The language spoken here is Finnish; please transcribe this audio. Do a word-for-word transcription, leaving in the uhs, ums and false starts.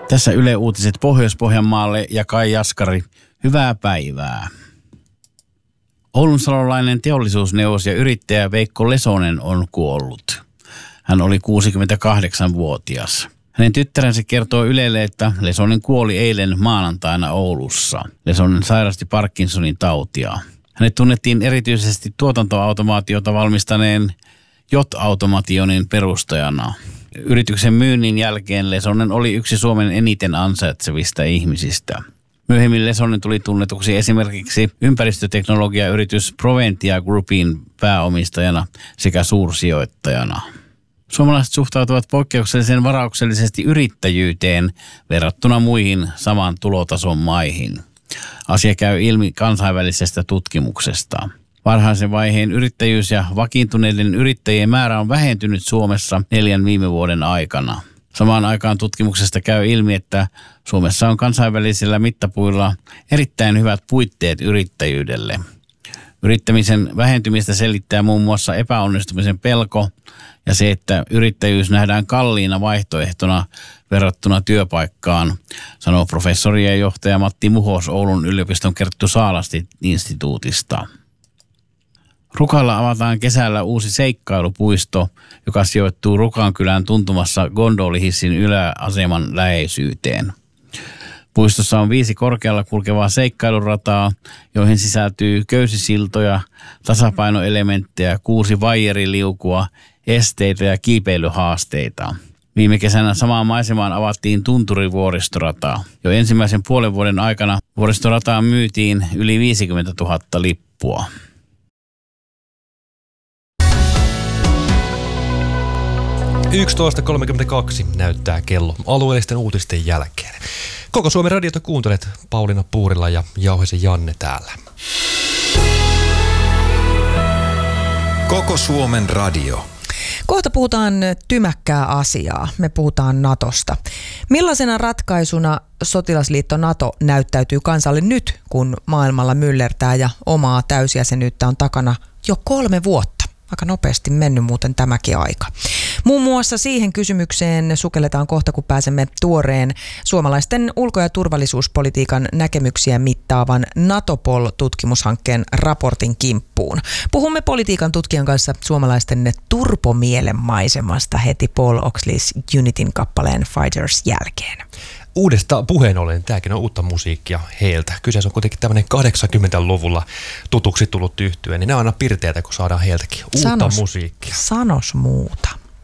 Tässä Yle Uutiset Pohjois-Pohjanmaalle ja Kai Jaskari. Hyvää päivää. Oulunsalolainen teollisuusneuvos ja yrittäjä Veikko Lesonen on kuollut. Hän oli kuusikymmentäkahdeksanvuotias. Hänen tyttärensä kertoo Ylelle, että Lesonen kuoli eilen maanantaina Oulussa. Lesonen sairasti Parkinsonin tautia. Hänet tunnettiin erityisesti tuotantoautomaatiota valmistaneen J-Automationin perustajana. Yrityksen myynnin jälkeen Lesonen oli yksi Suomen eniten ansaitsevista ihmisistä. Myöhemmin Lesonen tuli tunnetuksi esimerkiksi ympäristöteknologiayritys Proventia Groupin pääomistajana sekä suursijoittajana. Suomalaiset suhtautuvat poikkeuksellisen varauksellisesti yrittäjyyteen verrattuna muihin saman tulotason maihin. Asia käy ilmi kansainvälisestä tutkimuksesta. Varhaisen vaiheen yrittäjyys ja vakiintuneiden yrittäjien määrä on vähentynyt Suomessa neljän viime vuoden aikana. Samaan aikaan tutkimuksesta käy ilmi, että Suomessa on kansainvälisillä mittapuilla erittäin hyvät puitteet yrittäjyydelle. Yrittämisen vähentymistä selittää muun muassa epäonnistumisen pelko ja se, että yrittäjyys nähdään kalliina vaihtoehtona verrattuna työpaikkaan, sanoo professori ja johtaja Matti Muhos Oulun yliopiston Kerttu Saalasti-instituutista. Rukalla avataan kesällä uusi seikkailupuisto, joka sijoittuu Rukankylän tuntumassa gondolihissin yläaseman läheisyyteen. Puistossa on viisi korkealla kulkevaa seikkailurataa, joihin sisältyy köysisiltoja, tasapainoelementtejä, kuusi vaijeriliukua, esteitä ja kiipeilyhaasteita. Viime kesänä samaan maisemaan avattiin Tunturi-vuoristorataa. Jo ensimmäisen puolen vuoden aikana vuoristorataan myytiin yli viisikymmentätuhatta lippua. yksitoista kolmekymmentäkaksi näyttää kello alueellisten uutisten jälkeen. Koko Suomen radiota kuuntelet, Pauliina Puurila ja Jauhisen Janne täällä. Koko Suomen radio. Kohta puhutaan tymäkkää asiaa. Me puhutaan Natosta. Millaisena ratkaisuna sotilasliitto Nato näyttäytyy kansalle nyt, kun maailmalla myllertää ja omaa täysjäsenyyttä on takana jo kolme vuotta? Aika nopeasti mennyt muuten tämäkin aika. Muun muassa siihen kysymykseen sukelletaan kohta, kun pääsemme tuoreen suomalaisten ulko- ja turvallisuuspolitiikan näkemyksiä mittaavan Natopol-tutkimushankkeen raportin kimppuun. Puhumme politiikan tutkijan kanssa suomalaisten turpomielen maisemasta heti Paul Oxleys Unityn kappaleen Fighters jälkeen. Uudesta puheen ollen, tämäkin on uutta musiikkia heiltä. Kyseessä on kuitenkin tämmöinen kahdeksankymmentäluvulla tutuksi tullut yhtye, niin nämä on aina pirteitä, kun saadaan heiltäkin uutta sanos, musiikkia. Sanos muuta.